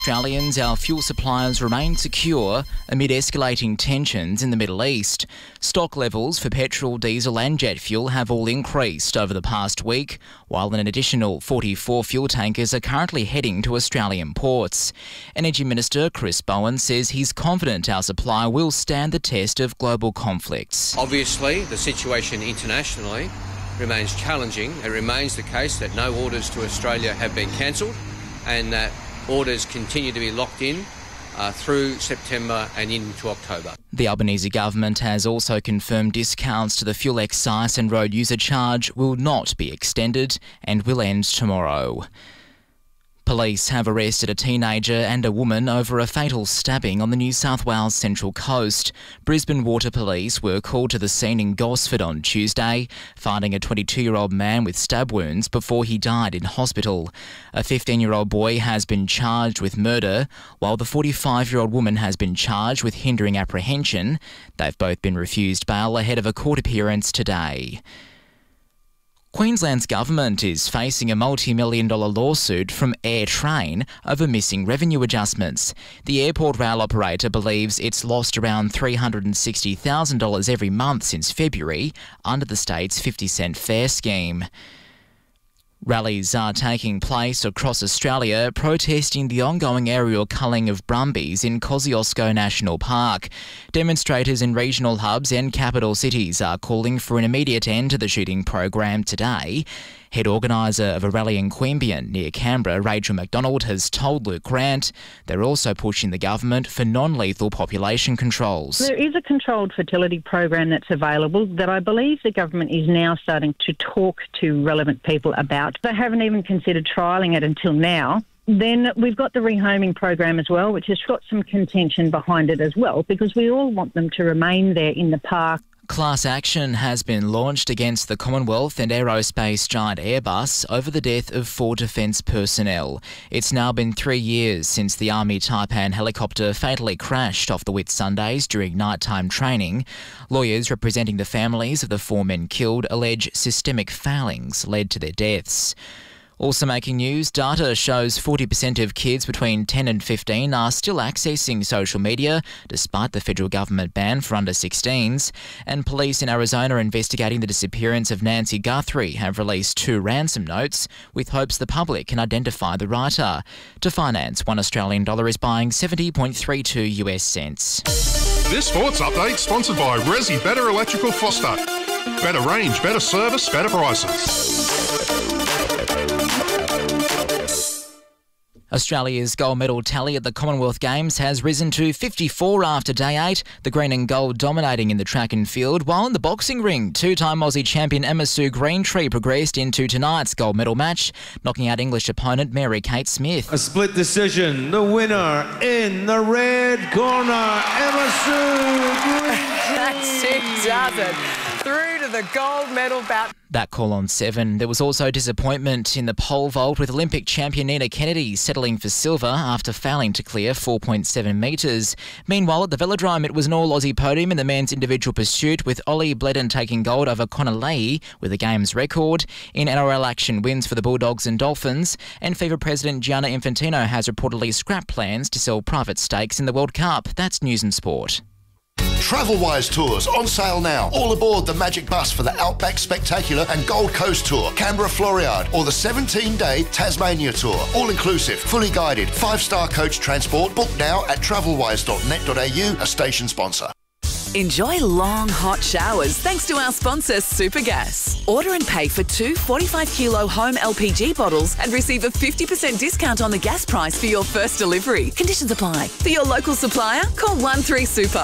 Australians, our fuel suppliers remain secure amid escalating tensions in the Middle East. Stock levels for petrol, diesel and jet fuel have all increased over the past week, while an additional 44 fuel tankers are currently heading to Australian ports. Energy Minister Chris Bowen says he's confident our supply will stand the test of global conflicts. Obviously, the situation internationally remains challenging. It remains the case that no orders to Australia have been cancelled and that orders continue to be locked in through September and into October. The Albanese government has also confirmed discounts to the fuel excise and road user charge will not be extended and will end tomorrow. Police have arrested a teenager and a woman over a fatal stabbing on the New South Wales Central Coast. Brisbane Water Police were called to the scene in Gosford on Tuesday, finding a 22-year-old man with stab wounds before he died in hospital. A 15-year-old boy has been charged with murder, while the 45-year-old woman has been charged with hindering apprehension. They've both been refused bail ahead of a court appearance today. Queensland's government is facing a multi-million-dollar lawsuit from AirTrain over missing revenue adjustments. The airport rail operator believes it's lost around $360,000 every month since February under the state's 50-cent fare scheme. Rallies are taking place across Australia protesting the ongoing aerial culling of brumbies in Kosciuszko National Park. Demonstrators in regional hubs and capital cities are calling for an immediate end to the shooting program today. Head organiser of a rally in Queanbeyan near Canberra, Rachel McDonald, has told Luke Grant they're also pushing the government for non-lethal population controls. There is a controlled fertility program that's available that I believe the government is now starting to talk to relevant people about. They haven't even considered trialling it until now. Then we've got the rehoming program as well, which has got some contention behind it as well, because we all want them to remain there in the park. Class action has been launched against the Commonwealth and aerospace giant Airbus over the death of 4 defence personnel. It's now been 3 years since the Army Taipan helicopter fatally crashed off the Whitsundays during nighttime training. Lawyers representing the families of the 4 men killed allege systemic failings led to their deaths. Also making news, data shows 40% of kids between 10 and 15 are still accessing social media despite the federal government ban for under 16s. And police in Arizona investigating the disappearance of Nancy Guthrie have released 2 ransom notes with hopes the public can identify the writer. To finance, $1 Australian is buying 70.32 US cents. This sports update sponsored by Resi Better Electrical Foster. Better range, better service, better prices. Australia's gold medal tally at the Commonwealth Games has risen to 54 after day 8, the green and gold dominating in the track and field, while in the boxing ring, 2-time Aussie champion Emma Sue Greentree progressed into tonight's gold medal match, knocking out English opponent Mary-Kate Smith. A split decision, the winner in the red corner, Emma Sue Greentree. That's it, does it? Through to the gold medal bout. That call on 7. There was also disappointment in the pole vault with Olympic champion Nina Kennedy settling for silver after failing to clear 4.7 metres. Meanwhile, at the velodrome, it was an all-Aussie podium in the men's individual pursuit, with Ollie Bledden taking gold over Connor Leahy with a games record. In NRL action, wins for the Bulldogs and Dolphins, and FIFA President Gianni Infantino has reportedly scrapped plans to sell private stakes in the World Cup. That's News and Sport. Travelwise Tours on sale now. All aboard the Magic Bus for the Outback Spectacular and Gold Coast Tour, Canberra Floriade, or the 17-day Tasmania Tour. All inclusive, fully guided, 5-star coach transport. Book now at travelwise.net.au, a station sponsor. Enjoy long, hot showers thanks to our sponsor, Supergas. Order and pay for 2 45-kilo home LPG bottles and receive a 50% discount on the gas price for your first delivery. Conditions apply. For your local supplier, call 13Super.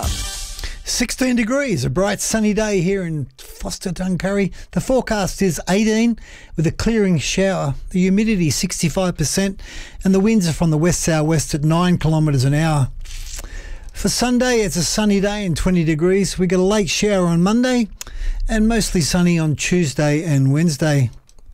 16 degrees, a bright sunny day here in Foster Tuncurry. The forecast is 18 with a clearing shower. The humidity 65% and the winds are from the west-southwest at 9 kilometres an hour. For Sunday, it's a sunny day and 20 degrees. We get a late shower on Monday and mostly sunny on Tuesday and Wednesday.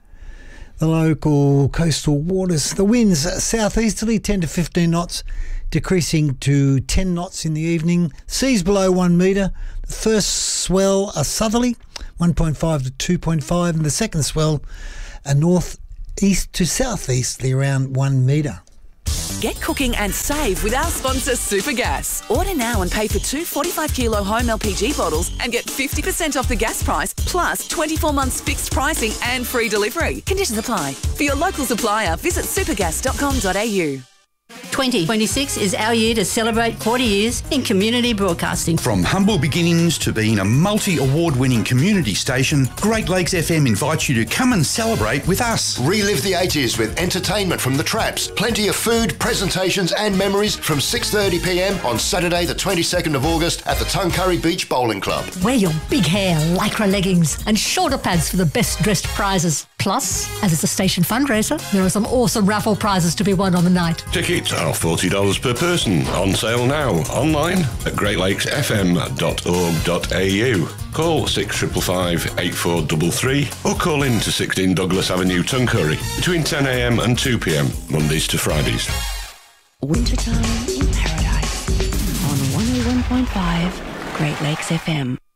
The local coastal waters, the winds southeasterly 10 to 15 knots, decreasing to 10 knots in the evening. Seas below 1 metre. The first swell a southerly, 1.5 to 2.5, and the second swell a north east to southeasterly around 1 metre. Get cooking and save with our sponsor Supergas. Order now and pay for 2 45-kilo home LPG bottles and get 50% off the gas price, plus 24 months fixed pricing and free delivery. Conditions apply. For your local supplier, visit supergas.com.au. 2026 is our year to celebrate 40 years in community broadcasting. From humble beginnings to being a multi-award-winning community station, Great Lakes FM invites you to come and celebrate with us. Relive the 80s with entertainment from the Traps, plenty of food, presentations and memories from 6:30pm on Saturday the 22nd of August at the Tuncurry Beach Bowling Club. Wear your big hair, lycra leggings and shoulder pads for the best dressed prizes. Plus, as it's a station fundraiser, there are some awesome raffle prizes to be won on the night. Tickets are $40 per person. On sale now. Online at greatlakesfm.org.au. Call 6555 8433 or call in to 16 Douglas Avenue, Tuncurry between 10am and 2pm, Mondays to Fridays. Wintertime in Paradise on 101.5 Great Lakes FM.